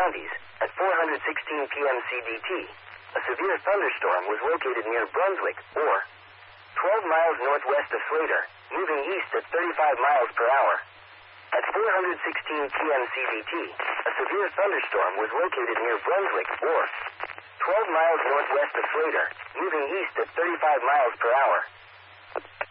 counties, at 4:16 p.m. CDT, a severe thunderstorm was located near Brunswick, or 12 miles northwest of Slater, moving east at 35 miles per hour. At 4:16 p.m. CDT, a severe thunderstorm was located near Brunswick, or 12 miles northwest of Slater, moving east at 35 miles per hour.